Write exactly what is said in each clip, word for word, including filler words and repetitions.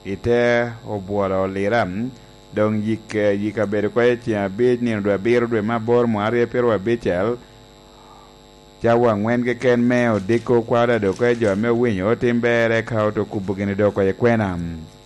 ite obuolo liram dong yik yik abedo ko chia bit ni dwe biro dwe mabor mwari pero abichel chawa ngwen ke ken me odiko kwada do ko jo me winyo timbere ka to kubugini do ko yekwena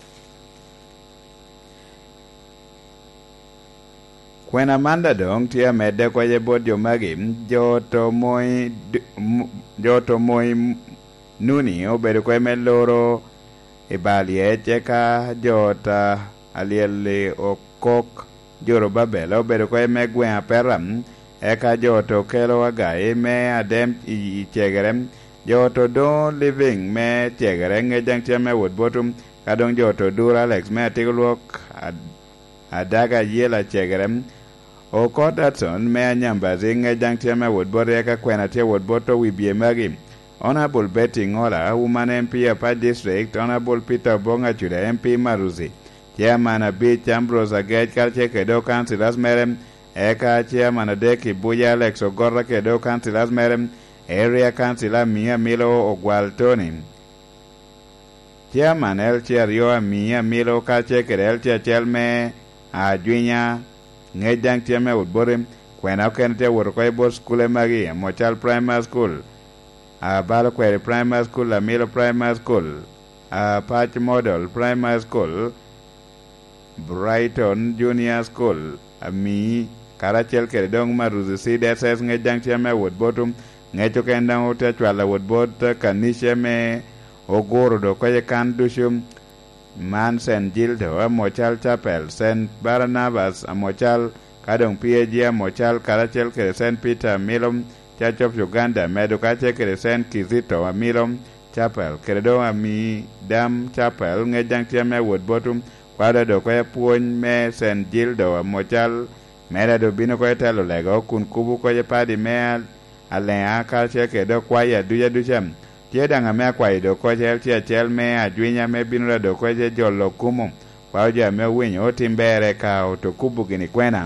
kwena manda dong tia mede ko ye bod jo magim joto moy joto moy nuni obedo ko me loro e balie cheka jota aliele okok joro babel obedo ko me gwen aperam eka joto kelo agai me adem i chegerem joto do living me chegere nge jang cheme wood bottom kadong joto dura alex me tigluok ad, adaga yela chegerem o kotatson me nyambazi nge jang cheme wood bottom eka kwena te wood bottom wibie magi honorable Betty Ngola woman M P apa district honorable Peter Bonga chuda M P Maruzi chairman Abich Ambrose Agech kalche kedo councilors merem eka chairman Adeki Buya Alex Ogorra kedo councilors merem area councilor Mia Milo Ogwaltoni chairman El Chario Mia Milo kalche kedo El Chelme Ajunya ngejang cheme udborim kwena kente workoy bor school magi Mochal Primary School a Balo Query Primary School, a Milo Primary School, a Patch Model Primary School, Brighton Junior School, a Mi Karachel Keredong Maruzi C D S S ngejang cheme wood bottom ngecho kendang uta chwala wood bot kanishe me ogoro do koye kan dushum man Saint Gildo a Mochal Chapel Saint Barnabas a Mochal kadong P A G a Mochal Karachel Kere Saint Peter Milom Church of Uganda medo kache kere Saint Kizito a Milom Chapel keredo a mi Dam Chapel ngejang cheme wood bottom kwada do koye puony me Saint Gildo a Mochal mera do bino koye telo lego kun kubu koye padi me alen a kache kedo kwaya duya duchem tieda nga me kwai do koye el chia chel me ajwinya me bino do koye jolo kumo kwa uja me winyo otimbere ka otokubu gini kwena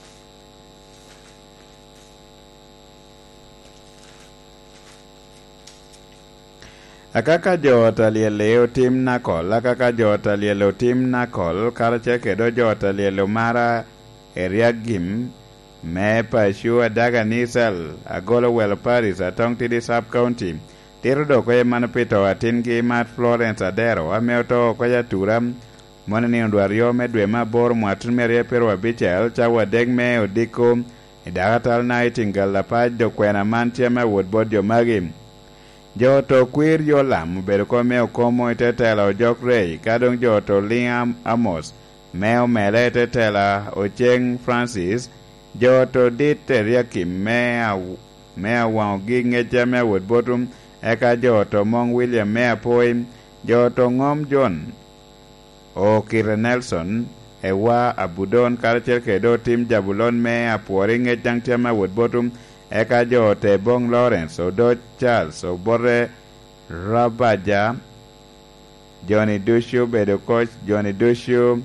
akaka jota lieleo tim nakol akaka jota lieleo tim nakol karache kedo jota lieleo mara area gim me pashu adaga nisal agolo well paris atong tidi sub county tiro do koye manapito atin gi mat Florence Adero ameoto koya turam monani ondwario me dwe mabor mwatun merie pero abichel chawa deg me odiko idagatal nightingale lapaj do kwena mantia me wood bod jo magim joto kwir yo lam bedo ko meo komo itetela o jok rey kadong joto Liam Amos meo mele itetela o Cheng Francis joto dit teriakim mea mea wang gi ngecha mea wood bottom eka joto Mong William mea poim joto Ngom John o Kire Nelson ewa abudon karachel kedo tim Jabulon mea puori ngechang chama wood bottom eka jote Bong Lawrence odo Charles obore Rabaja Johnny Dushu bedo coach Johnny Dushu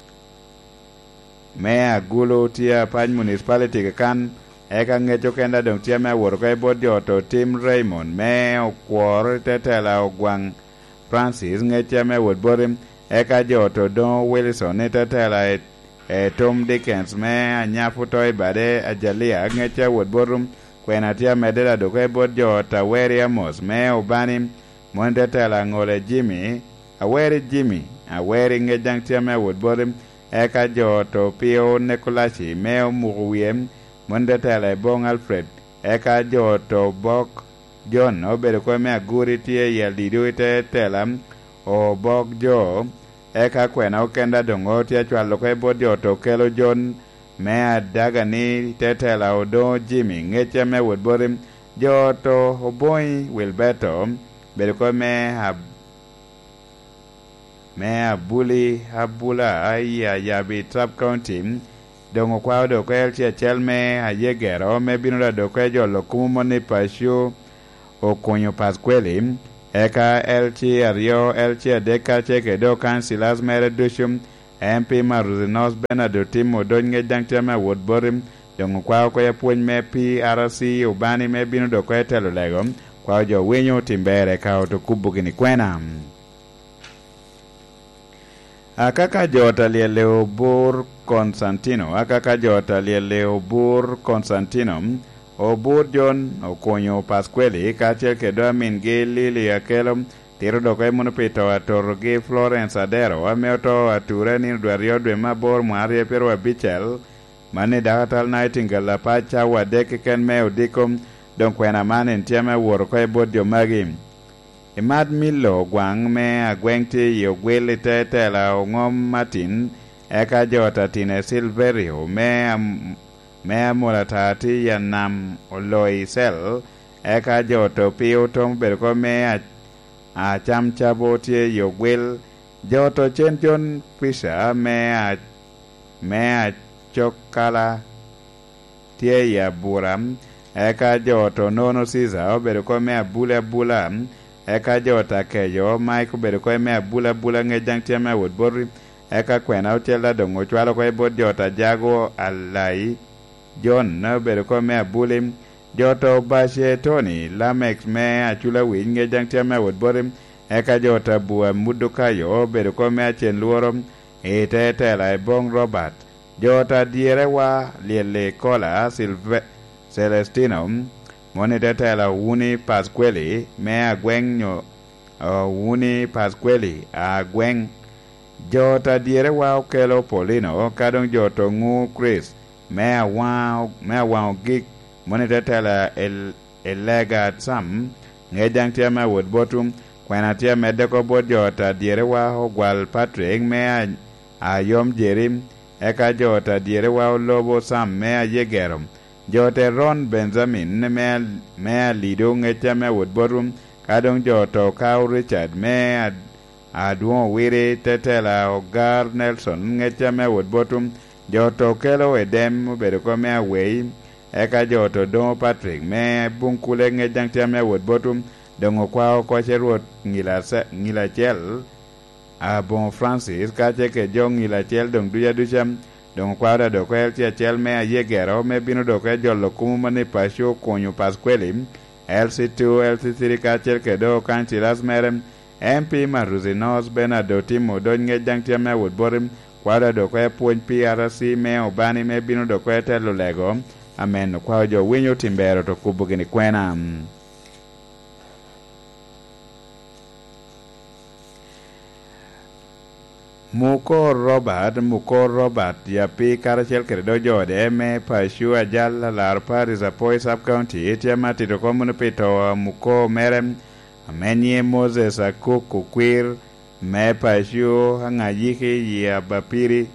mea gulo tia pany municipality kan eka ngecho kenda dong tia mea worko ebod joto Tim Raymond mea okwor tetela ogwang Francis ngecha mea wood borim eka joto Don Wilson tetela et e Tom Dickens me anyafu toy bade ajalia ngecha wood borum kwena tia medela do ko bod jota Weri Amos me obani monde tela ngole Jimmy aweri Jimmy aweri ngejang tia me wood borum eka joto Pio Nicolachi me muwiem monde tela Bong Alfred eka joto Bok John obedo ko me aguri tie yalidu ite tela o Bok Jo eka kwena okenda dongo tia chwalo ko bod joto Kelo John mea daga ni tetela odo Jimmy ngecha me wood borim joto Oboi Wilberto bedo ko me hab me abuli habula aya yabi sub county dongo kwa do ko elche chelme ayegero me binura do ko jolo kumo ni pashu okonyo pasqueli eka elchi ario elchi adeka cheke do councilors mere dushum M P Maruzi Nos Benado Timo Donge Jangchama wood borim dongo kwa ko ya puony me P R C ubani me bino do ko telo lego kwa jo winyo timbere ka to kubu gini kwena Akaka jota lieleo bur Constantino akaka jota lieleo bur Constantino obur John okonyo Pasquale kaachiel kendo min gi Lili Akelo tiro doko mono pito atoro gi Florence Adero ameoto ature ni dwario dwe mabor mwari pero abichel mane Dakatal Nightingale pacha wadek ken me odikom don kwena mane ntiame wuoro ko e bodio magi Imad Milo gwang me agwengti yo gwili tetela ongom Martin eka jota tine Silverio me am, me amula tati yanam oloi sel eka joto piu tom berko me a, a cham chabo tie yo gwil joto chen John Fisher me a me a chokala tie ya buram eka joto nono Caesar berko me a bula bula eka jota keyo Mike bedo ko me bula bula nge jangtia me wood borri eka kwena utela dongo chwalo ko bod jota jago alai John no bedo ko me bulim joto bashe Tony Lamex me achula win nge jangtia me wood borri eka jota bua mudukayo bedo ko me chen luoro ete tela e bong Robert jota diere wa liele kola Silve Celestino monete tela wuni Pasquale me agweng nyo uh, wuni Pasquale agweng jota diere wa okelo Polino kadong joto ngu Chris me awa me awa gig monete tela el elega sam ngejang tia me wood botum kwena tia me deko bod jota diere wa ogwal Patrick me ayom Jerim eka jota diere wa lobo Sam me ayegerom jote Ron Benjamin me me lido ngecha me wood borum kadong joto Cow Richard me ad, adwo wiri tetela Ogar Nelson ngecha me wood botum joto kelo edem bedo ko me away eka joto Don Patrick me bunkule ngejang tia me wood botum dongo kwao ko cherot ngila se ngila chel a bon Francis kache ke jong ngila chel dong duya ducham don kwada do kwel tia chel me ayegero me bino do ke jollo kumu mane pasho konyo Pasquale L C two L C three ka chel ke do kanchi las merem M P Maruzinos Benado Timo don nge jang tia me wood borim kwada do kwe puonj P R C me obani me bino do kwe telo lego amen kwa jo winyo timbero to kubugini kwena Muko Robert Muko Robert ya pi karachel kredo jode me pashu ajal lar Paris apoy sub county etiama tito komune pito Muko merem amenye Moses akuku kwir me pashu hangayiki ya bapiri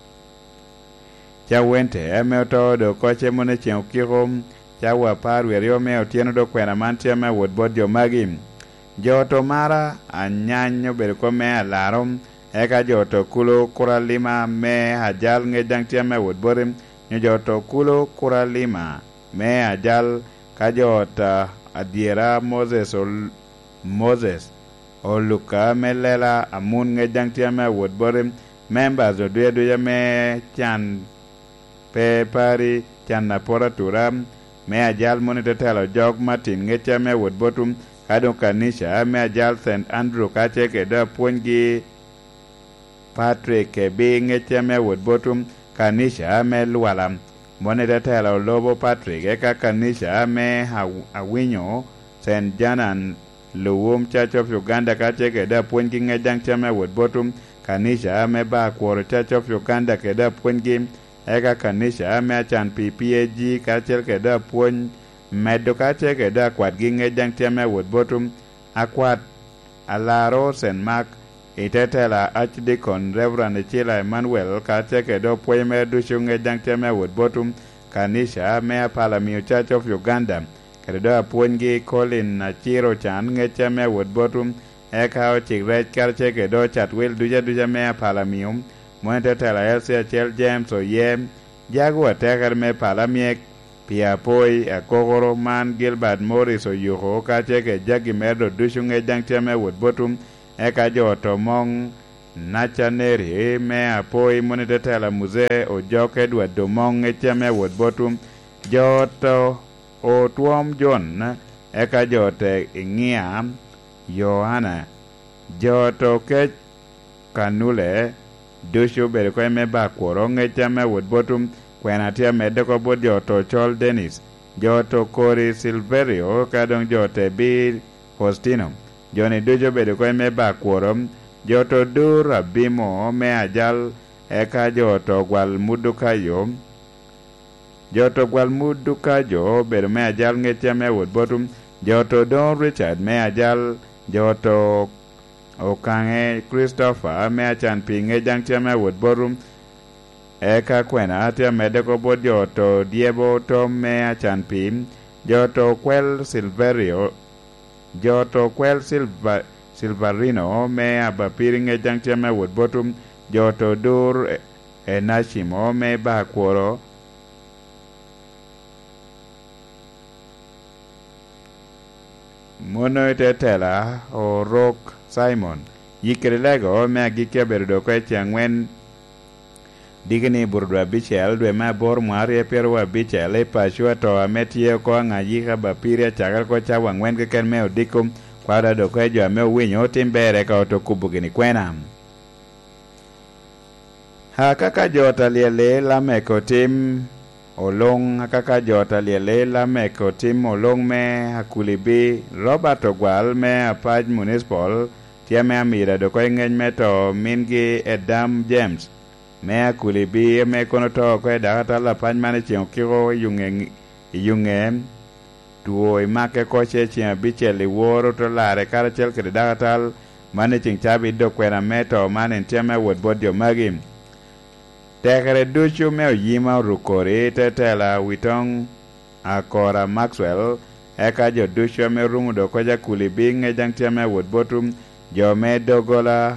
cha wente ame oto do koche mune chen kirom cha wapar werio me otieno do kwena mantia me woodbod jo magim joto mara anyanyo berko me alarom eka joto kulo kuralima me ajal ngejang tia me wood borim nyo joto kulo kuralima me ajal ka jota adiera Moses ol Moses oluka melela amun ngejang tia me wood borim members odwe doya me chan pe pari chan na pora turam me ajal monete telo jog Martin ngecha me wood botum kadon kanisha me ajal Saint Andrew kache ke da puongi Patrick be ngecha me wood botum kanisha me lualam monete telo lobo Patrick eka kanisha me awinyo Saint Janan Luwum Church of Uganda kache ke da puongi ngejang chame wood botum kanisha me ba kworo Church of Uganda ke da puongi eka kanisha me achan P P A G kache ke da puongi medo kache ke da kwat gi ngejang chame wood botum akwat alaro Saint Mark itetela Archdeacon Reverend Chila Emmanuel kache ke do puongi me dushu ngejang chame wood botum kanisha me Palamio Church of Uganda kedo puongi Colin na chiro chan ngecha me wood botum eka o chigrech karche ke do chatwil duja duja me Palamium monete tela Elsia Chel James o yem jagu atekar me Palamiek pia poi akogoro man Gilbert Morris o yuho kache ke jagi merdo dushu ngejang chame wood botum eka joto mong Nachaneri me apoi monete tela muze o joke dwa domong ngecha me wood botum joto o tuom John eka jote ingia Yohana joto ke kanule dushu bedo ko me ba kworo ngecha me wood botum kwena tia mede ko bod joto Chol Dennis joto Cory Silverio kadong jote bi Faustino joni dujo bedo ko me ba kworo joto dur abimo me ajal eka joto gwal mudukayo joto gwal mudukayo bedo me ajal ngecha me wood botum joto Don Richard me ajal joto Okange Christopher me achan pinge jang chame wood borum eka kwena atia mede ko bod joto Diebo Tom me achan pim joto Kwel Silverio joto Kwel Silva Silverino me abapiringe jang chame wood botum joto Dur Enashimo me ba kworo mono tetela o Rock Simon yikirlego me agike berdo ko changwen digni burdwa bichel dwe ma bor mwari e pero wa bichel e pashwa to ametie ko ngaji ka bapire chagal ko chawa ngwen ke ken me odikum kwada do ko jo me winyo timbere ka to kubugini kwena ha kaka jota liele la me ko tim olong kaka jota liele la me ko tim olong me hakulibi Robert Ogwal me apaj municipal tiame amira do ko ngeny me to mingi Edam James me akulibi me kono to ko data la pan mane chen kiro yunge yunge tuo make ko che chen bicheli woro to lare karachel ke data mane chen chabi do kwena me to mane tiame wod bodio magim tekere duchu me yima rukore tetela witong akora Maxwell eka jo duchu me rumu do ko ja kulibi nge jang tiame wod botum jo me dogola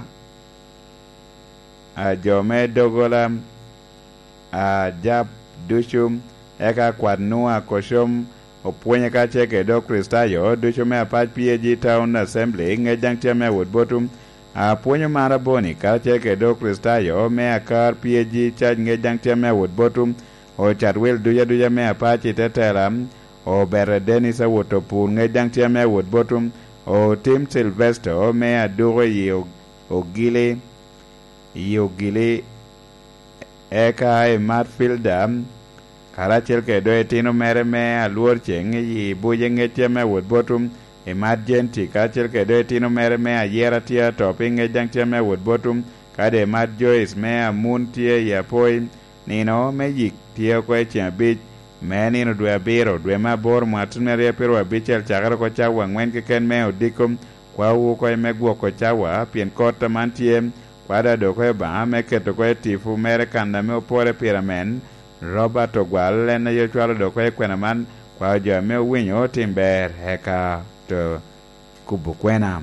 a jo me dogola a jab dushum eka kwadnua koshom opwenye ka cheke do Kristayo dushum me apach P A G Town Assembly nge jang tiame wood botum a pwenyo mara boni ka cheke do Kristayo me akar P A G chaj nge jang tiame wood botum o chatwil duja duja me apach itetela o bere Dennis a wotopur nge jang tiame wood botum o Tim Sylvester me aduro yi ogile yi ogile eka e Matfielder karachel ke do etino mere me aluor cheng yi buje ngeche me wood bottom e Matgenti karachel ke do etino mere me ayera tia topping e jang me wood bottom kade Matt Joyce me amun tia ya poi nino me yik tia ko chen bich meni no dwe biro dwe ma bor matnere pero abichel chagaro ko chawa ngwen ke ken me odikum kwa wu ko me gwo ko chawa pien kota mantiem kwada do ko ba me keto ko tifu mere kanda me opore piramen Robert Ogwal le na yo chwalo do ko kwena man kwa jo me winyo timber heka to kubu kwenam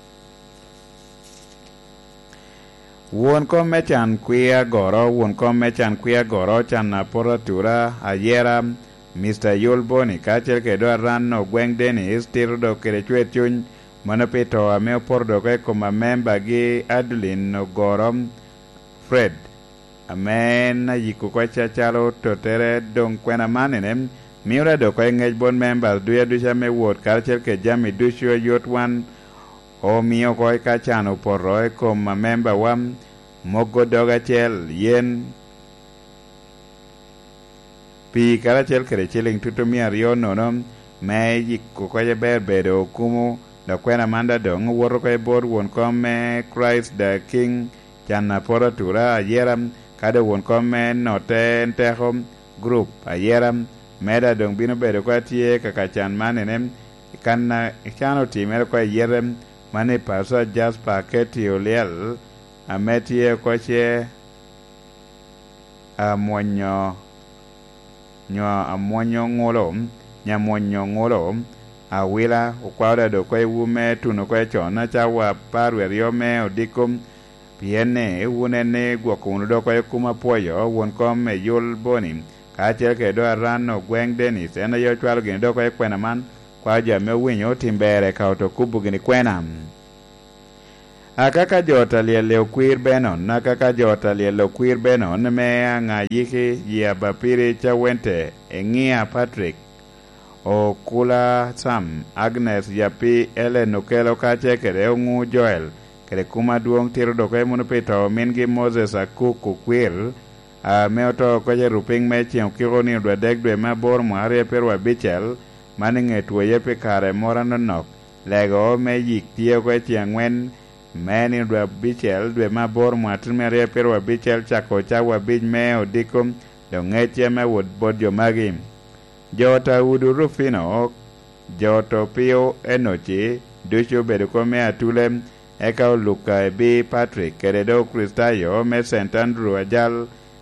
won ko mechan kuya goro won ko mechan kuya goro chan na poratura ayera Mister Yulboni kachel ke do ran no gweng Dennis tir do kere chwet chuny manapito ame pordo ko koma member gi Adeline no gorom Fred amen na yiku ko chachalo to tere don kwena manene miura do ko ngej bon members duya dusha me wot kachel ke jami dusho yot wan o miyo ko ka chano porro e koma member wam mogo doga chel yen pi kara chel kere chiling tuto mi ario nono me yiko ko je bedo kumu da kwena manda dong woro ko bor won ko me Christ the King chana pora tura yeram kada won ko me note ntehom group ayeram meda dong bino bedo ko tie kaka chan manene kanna chano timer ko yerem mane pasa Jasper Keti Oliel ametie ko che amonyo nyo amonyo ngolo nyamonyo ngolo awila ukwada do ko wume tuno ko chona chawa parwe riome odikum piene wunene gwakunu do ko kuma poyo won ko me yul boni ka che ke do rano gweng Dennis ena yo chwalo gin do ko kwena man kwa ja me winyo timbere ka to kubu gini kwena akaka jota liele kwir benon nakaka jota liele kwir benon me anga yiki ya bapire chawente engia Patrick o kula Sam Agnes yapi ele nukelo kache kere ungu Joel kede kuma duong tiro doke mun pito min gi Moses Akuku Kwil a me oto ko je ruping me chieng kiro ni dwe dek dwe mabor muarie pero abichel mani ngetwo yepe kare mora nonok lego me yik tiyo ko chieng wen meni dwe abichel dwe mabor muatin merie pero abichel chako chawa bij me odikum do ngeche me wod bodjo magim jota udu Rufino joto pio enochi ducho bedo come atulem eka luka bi Patrick keredo Kristayo me Saint Andrew ajal